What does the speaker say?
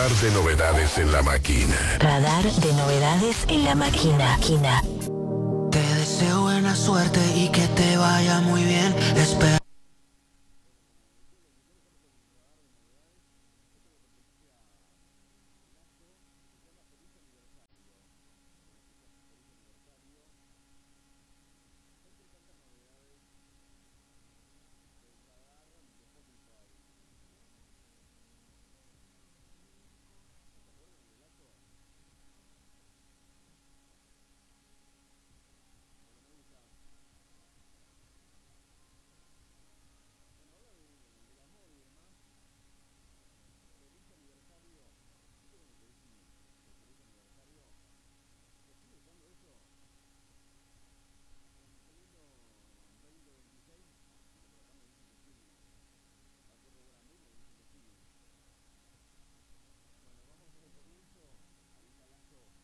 Radar de novedades en la máquina. Radar de novedades en la máquina. Te deseo buena suerte y que te vaya muy bien. Espera.